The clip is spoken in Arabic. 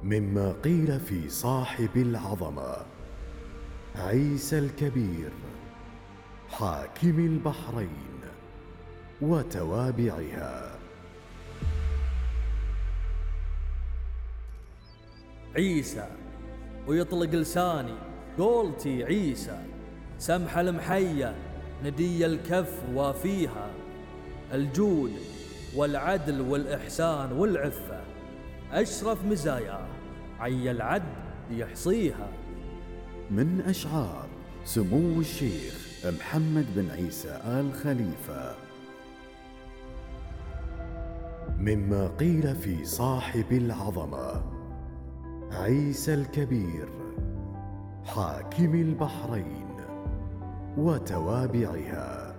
مما قيل في صاحب العظمة عيسى الكبير حاكم البحرين وتوابعها. عيسى ويطلق لساني قولتي عيسى، سمحة المحية ندي الكف وافيها، الجود والعدل والإحسان والعفة أشرف مزاياه عي العد يحصيها. من أشعار سمو الشيخ محمد بن عيسى آل خليفة. مما قيل في صاحب العظمة عيسى الكبير حاكم البحرين وتوابعها.